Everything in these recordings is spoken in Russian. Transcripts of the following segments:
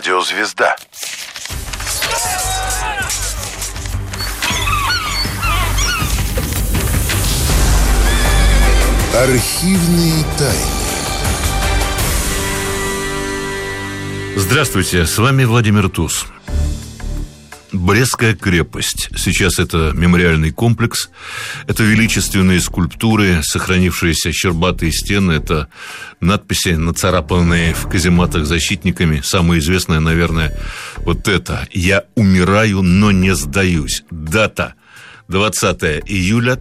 Радиозвезда. Архивные тайны. Здравствуйте, с вами Владимир Туз. Брестская крепость. Сейчас это мемориальный комплекс. Это величественные скульптуры, сохранившиеся щербатые стены. Это надписи, нацарапанные в казематах защитниками. Самое известное, наверное, вот это: «Я умираю, но не сдаюсь». Дата: 20 июля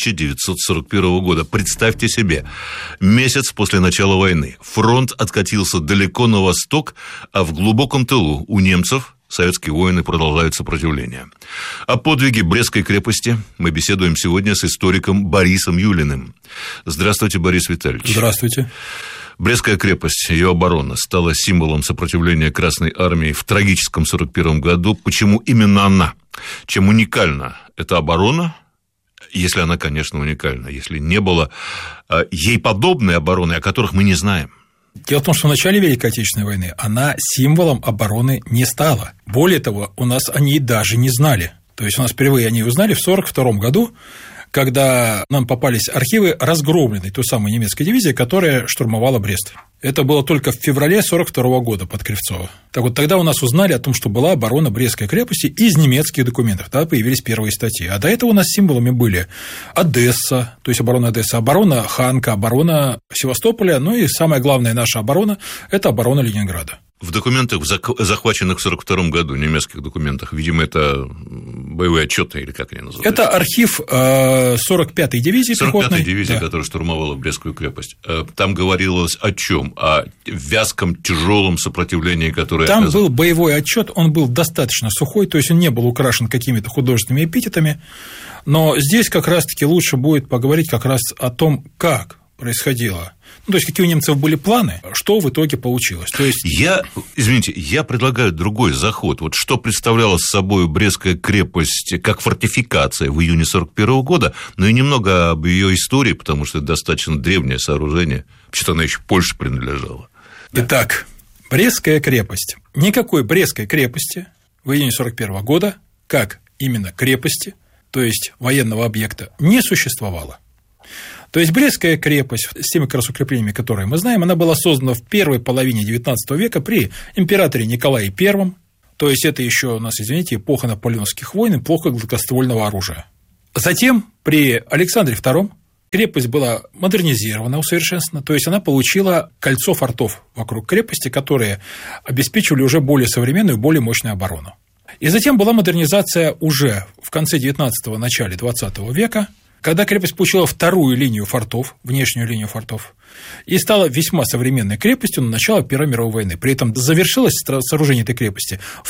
1941 года. Представьте себе, месяц после начала войны. Фронт откатился далеко на восток, а в глубоком тылу у немцев советские воины продолжают сопротивление. О подвиге Брестской крепости мы беседуем сегодня с историком Борисом Юлиным. Здравствуйте, Борис Витальевич. Здравствуйте. Брестская крепость, ее оборона стала символом сопротивления Красной Армии в трагическом 1941 году. Почему именно она? Чем уникальна эта оборона, если она, конечно, уникальна, если не было ей подобной обороны, о которых мы не знаем? Дело в том, что в начале Великой Отечественной войны она символом обороны не стала. Более того, у нас о ней даже не знали. То есть у нас впервые о ней узнали в 1942 году, когда нам попались архивы разгромленной той самой немецкой дивизии, которая штурмовала Брест. Это было только в феврале 1942 года под Кривцово. Так вот, тогда у нас узнали о том, что была оборона Брестской крепости из немецких документов. Тогда появились первые статьи. А до этого у нас символами были Одесса, то есть оборона Одессы, оборона Ханка, оборона Севастополя, ну и самая главная наша оборона – это оборона Ленинграда. В документах, захваченных в 1942 году, немецких документах, видимо, это боевые отчеты, или как они называются? Это архив 45-й дивизии пехотной. 45-й дивизии, да, которая штурмовала Брестскую крепость. Там говорилось о чем? О вязком, тяжелом сопротивлении, которое... Там был боевой отчет, он был достаточно сухой, то есть он не был украшен какими-то художественными эпитетами, но здесь как раз-таки лучше будет поговорить как раз о том, как происходило. Ну, то есть, какие у немцев были планы, что в итоге получилось. То есть... Я предлагаю другой заход. Вот что представляла собой Брестская крепость как фортификация в июне 1941 года, но и немного об ее истории, потому что это достаточно древнее сооружение. Вообще-то она еще Польше принадлежала. Итак, Брестская крепость. Никакой Брестской крепости в июне 1941 года, как именно крепости, то есть военного объекта, не существовало. То есть Брестская крепость с теми как раз укреплениями, которые мы знаем, она была создана в первой половине XIX века при императоре Николае I. То есть это еще у нас, извините, эпоха наполеоновских войн, эпоха гладкоствольного оружия. Затем при Александре II крепость была модернизирована, усовершенствована, то есть она получила кольцо фортов вокруг крепости, которые обеспечивали уже более современную, более мощную оборону. И затем была модернизация уже в конце XIX – начале XX века, когда крепость получила вторую линию фортов, внешнюю линию фортов, и стала весьма современной крепостью на начало Первой мировой войны. При этом завершилось сооружение этой крепости в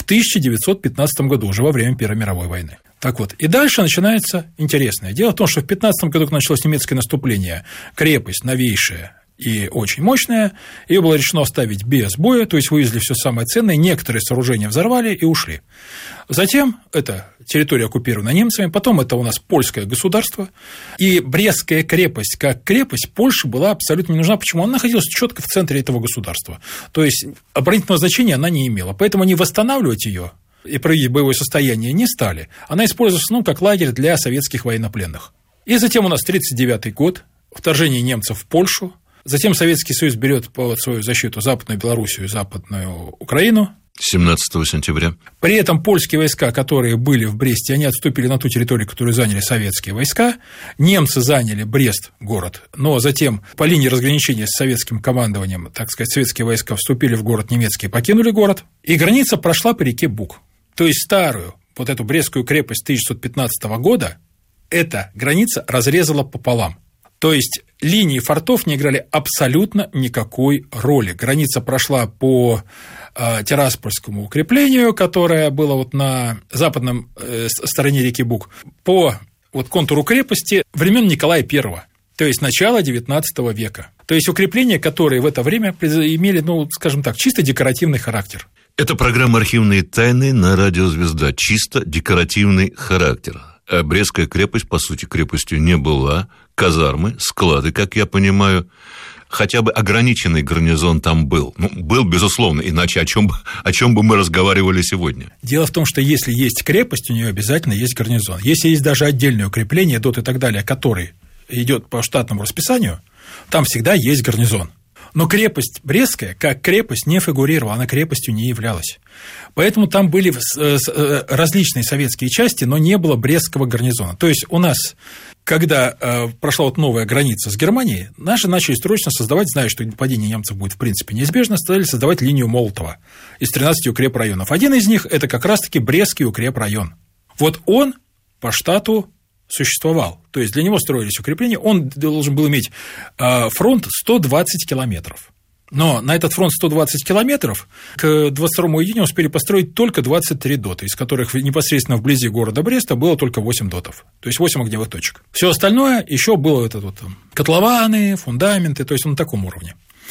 1915 году, уже во время Первой мировой войны. Так вот, и дальше начинается интересное. Дело в том, что в 1915 году, когда началось немецкое наступление, крепость новейшая и очень мощная, ее было решено оставить без боя, то есть вывезли все самое ценное, некоторые сооружения взорвали и ушли. Затем это территория оккупирована немцами, потом это у нас польское государство, и Брестская крепость как крепость Польше была абсолютно не нужна. Почему? Она находилась четко в центре этого государства, то есть оборонительного значения она не имела, поэтому они восстанавливать ее и проводить боевое состояние не стали. Она использовалась как лагерь для советских военнопленных. И затем у нас 1939 год, вторжение немцев в Польшу. Затем Советский Союз берет под свою защиту Западную Белоруссию и Западную Украину. 17 сентября. При этом польские войска, которые были в Бресте, они отступили на ту территорию, которую заняли советские войска. Немцы заняли Брест, город, но затем по линии разграничения с советским командованием, так сказать, советские войска вступили в город, немецкие покинули город. И граница прошла по реке Буг. То есть старую, вот эту Брестскую крепость 1915 года, эта граница разрезала пополам. То есть линии фортов не играли абсолютно никакой роли. Граница прошла по Тираспольскому укреплению, которое было вот на западном стороне реки Буг, по вот контуру крепости времен Николая I, то есть начала XIX века. То есть укрепления, которые в это время имели, ну, скажем так, чисто декоративный характер. Это программа «Архивные тайны» на радиозвезда. Чисто декоративный характер. Брестская крепость, по сути, крепостью не была. Казармы, склады, как я понимаю. хотя бы ограниченный гарнизон там был? Ну, был, безусловно, иначе о чем бы мы разговаривали сегодня? Дело в том, что если есть крепость, у нее обязательно есть гарнизон. Если есть даже отдельное укрепление, ДОТ и так далее, который идет по штатному расписанию, там всегда есть гарнизон. Но крепость Брестская, как крепость, не фигурировала, она крепостью не являлась. Поэтому там были различные советские части, но не было Брестского гарнизона. То есть у нас, когда прошла вот новая граница с Германией, наши начали срочно создавать, зная, что нападение немцев будет в принципе неизбежно, стали создавать линию Молотова из 13 укрепрайонов. Один из них – это как раз-таки Брестский укрепрайон. Вот он по штату существовал. То есть для него строились укрепления, он должен был иметь фронт 120 километров. Но на этот фронт 120 километров к 22 июня успели построить только 23 дота, из которых непосредственно вблизи города Бреста было только 8 дотов, то есть 8 огневых точек. Все остальное еще было это вот котлованы, фундаменты, то есть на таком уровне.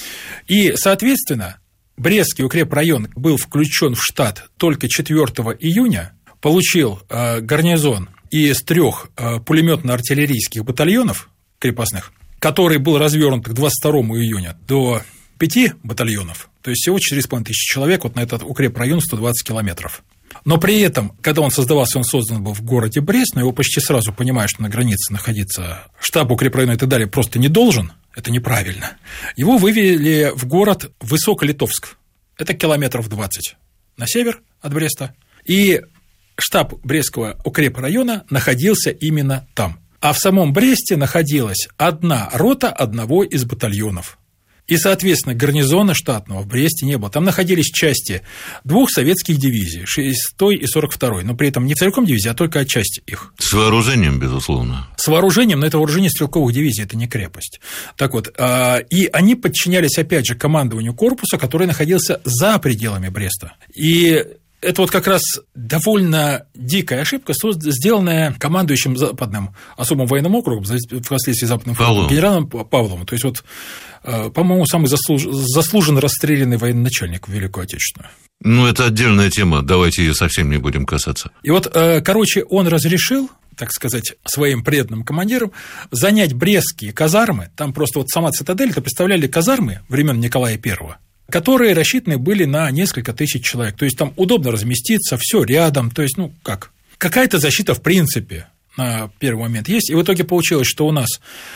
И, соответственно, Брестский укрепрайон был включен в штат только 4 июня, получил гарнизон из 3 пулемётно-артиллерийских батальонов крепостных, который был развернут к 22 июня до 5 батальонов, то есть всего 4500 человек вот на этот укрепрайон 120 километров. Но при этом, когда он создавался, он создан был в городе Брест, но его почти сразу, понимая, что на границе находиться штаб укрепрайона и так далее просто не должен, это неправильно, его вывели в город Высоколитовск, это километров 20 на север от Бреста, и штаб Брестского укрепрайона находился именно там. А в самом Бресте находилась одна рота одного из батальонов. И, соответственно, гарнизона штатного в Бресте не было. Там находились части 2 советских дивизий, 6-й и 42-й, но при этом не целиком дивизии, а только отчасти их. С вооружением, безусловно. С вооружением, но это вооружение стрелковых дивизий, это не крепость. Так вот, и они подчинялись, опять же, командованию корпуса, который находился за пределами Бреста. И это вот как раз довольно дикая ошибка, сделанная командующим Западным особым военным округом, впоследствии Западным фронтом, генералом Павловым. То есть, вот, по-моему, самый заслуженно расстрелянный военачальник в Великую Отечественную. Ну, это отдельная тема, давайте ее совсем не будем касаться. И вот, короче, он разрешил, так сказать, своим преданным командирам занять брестские казармы, там просто вот сама цитадель, это представляли казармы времен Николая I, которые рассчитаны были на несколько тысяч человек. То есть там удобно разместиться, все рядом. То есть, ну как? Какая-то защита в принципе на первый момент есть. И в итоге получилось, что у нас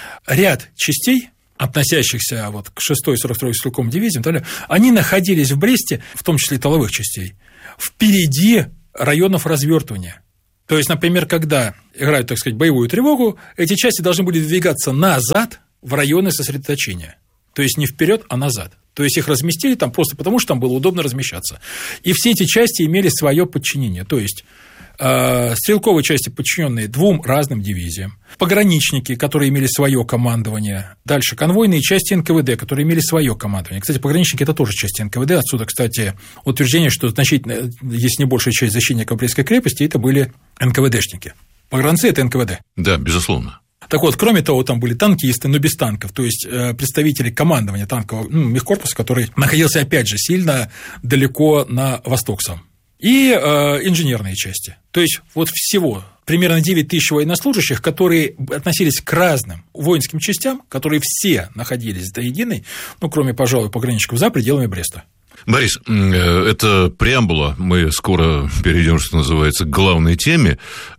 ряд частей, относящихся вот к 6-й и 42-й стрелковым дивизиям, они находились в Бресте, в том числе и тыловых частей, впереди районов развертывания. То есть, например, когда играют, так сказать, боевую тревогу, эти части должны были двигаться назад в районы сосредоточения. То есть не вперед, а назад. То есть их разместили там просто потому, что там было удобно размещаться. И все эти части имели свое подчинение. То есть стрелковые части, подчиненные 2 разным дивизиям, пограничники, которые имели свое командование, дальше конвойные части НКВД, которые имели свое командование. Кстати, пограничники – это тоже часть НКВД. Отсюда, кстати, утверждение, что значительно, если не большая часть защитников Брестской крепости, это были НКВДшники. Погранцы – это НКВД. Да, безусловно. Так вот, кроме того, там были танкисты, но без танков, то есть представители командования танкового мехкорпуса, который находился, опять же, сильно далеко на восток сам, и инженерные части. То есть вот всего примерно 9 тысяч военнослужащих, которые относились к разным воинским частям, которые все находились до единой, ну, кроме, пожалуй, пограничников, за пределами Бреста. Борис, это преамбула, мы скоро перейдем, что называется, к главной теме.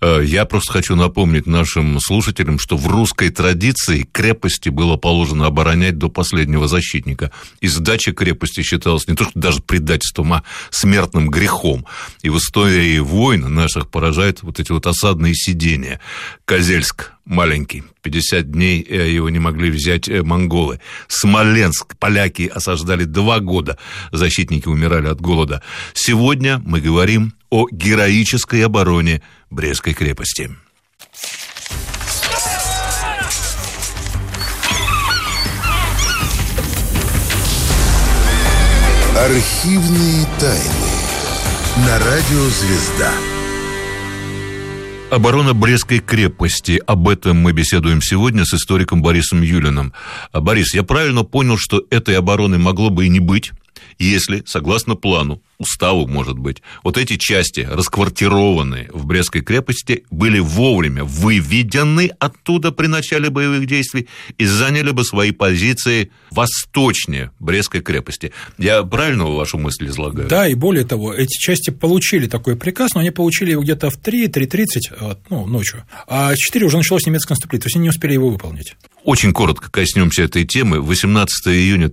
Я просто хочу напомнить нашим слушателям, что в русской традиции крепости было положено оборонять до последнего защитника. И сдача крепости считалась не то что даже предательством, а смертным грехом. И в истории войн наших поражают вот эти вот осадные сидения. Козельск маленький, 50 дней его не могли взять монголы. Смоленск поляки осаждали 2 года, защитники умирали от голода. Сегодня мы говорим о героической обороне Брестской крепости. Архивные тайны на радио «Звезда». Оборона Брестской крепости. Об этом мы беседуем сегодня с историком Борисом Юлиным. Борис, я правильно понял, что этой обороны могло бы и не быть, если, согласно плану, уставу, может быть, вот эти части, расквартированные в Брестской крепости, были вовремя выведены оттуда при начале боевых действий и заняли бы свои позиции восточнее Брестской крепости. Я правильно вашу мысль излагаю? Да, и более того, эти части получили такой приказ, но они получили его где-то в 3:30 ночью, а в 4 уже началось немецкое наступление, то есть они не успели его выполнить. Очень коротко коснемся этой темы. 18 июня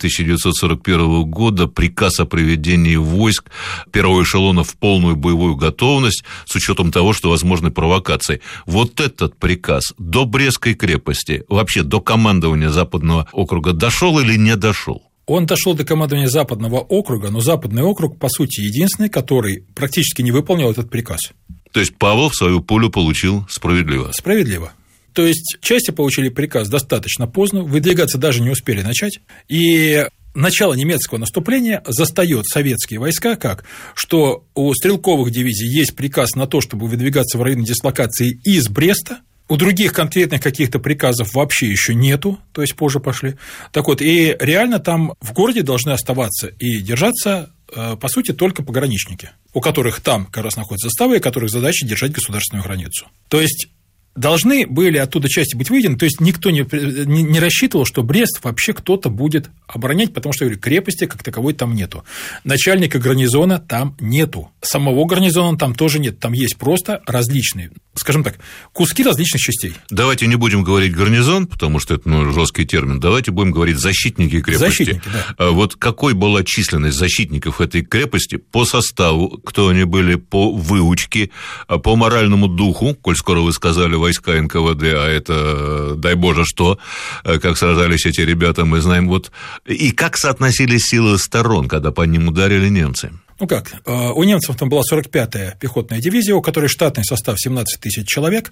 1941 года приказ о приведении войск первого эшелона в полную боевую готовность с учетом того, что возможны провокации. Вот этот приказ до Брестской крепости, вообще до командования Западного округа дошел или не дошел? Он дошел до командования Западного округа, но Западный округ, по сути, единственный, который практически не выполнил этот приказ. То есть Павлов свою пулю получил справедливо? Справедливо. То есть части получили приказ достаточно поздно, выдвигаться даже не успели начать, и начало немецкого наступления застаёт советские войска как? Что у стрелковых дивизий есть приказ на то, чтобы выдвигаться в районе дислокации из Бреста, у других конкретных каких-то приказов вообще еще нету, то есть позже пошли. Так вот, и реально там в городе должны оставаться и держаться, по сути, только пограничники, у которых там как раз находятся заставы, и которых задача держать государственную границу. То есть должны были оттуда части быть выведены, то есть никто не рассчитывал, что Брест вообще кто-то будет оборонять, потому что, я говорю, крепости как таковой там нету. Начальника гарнизона там нету. Самого гарнизона там тоже нет. Там есть просто различные, скажем так, куски различных частей. Давайте не будем говорить гарнизон, потому что это жесткий термин. Давайте будем говорить защитники крепости. Защитники, да. Вот какой была численность защитников этой крепости по составу, кто они были по выучке, по моральному духу, коль скоро вы сказали войска НКВД, а это, дай боже, что, как сражались эти ребята, мы знаем, вот, и как соотносились силы сторон, когда по ним ударили немцы? Ну как, у немцев там была 45-я пехотная дивизия, у которой штатный состав 17 тысяч человек,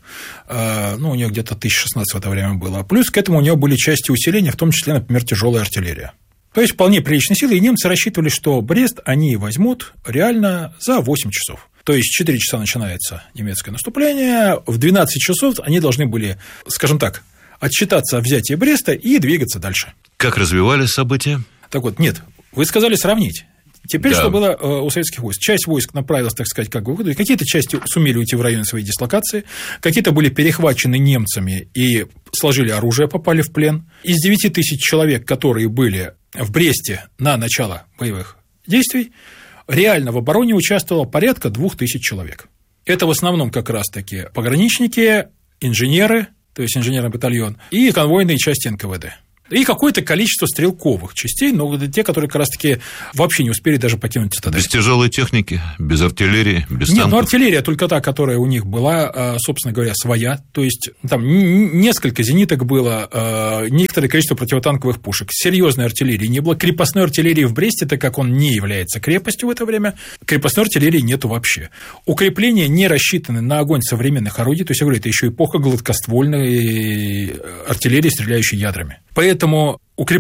у нее где-то 1016 в это время было, плюс к этому у нее были части усиления, в том числе, например, тяжелая артиллерия. То есть вполне приличные силы, и немцы рассчитывали, что Брест они возьмут реально за 8 часов. То есть 4 часа начинается немецкое наступление, в 12 часов они должны были, скажем так, отсчитаться о взятии Бреста и двигаться дальше. Как развивались события? Так вот, нет, вы сказали сравнить. Теперь да. Что было у советских войск? Часть войск направилась, так сказать, как бы выходу, какие-то части сумели уйти в район своей дислокации, какие-то были перехвачены немцами и сложили оружие, попали в плен. Из 9 тысяч человек, которые были в Бресте на начало боевых действий, реально в обороне участвовало порядка 2000 человек. Это в основном как раз-таки пограничники, инженеры, то есть инженерный батальон, и конвойные части НКВД. И какое-то количество стрелковых частей, но те, которые как раз-таки вообще не успели даже покинуть цитадель. Без тяжелой техники, без артиллерии, без танков? Нет, артиллерия только та, которая у них была, собственно говоря, своя. То есть там несколько зениток было, некоторое количество противотанковых пушек. Серьезной артиллерии не было. Крепостной артиллерии в Бресте, так как он не является крепостью в это время, крепостной артиллерии нету вообще. Укрепления не рассчитаны на огонь современных орудий. То есть, я говорю, это еще эпоха гладкоствольной артиллерии, стреляющей ядрами. Поэтому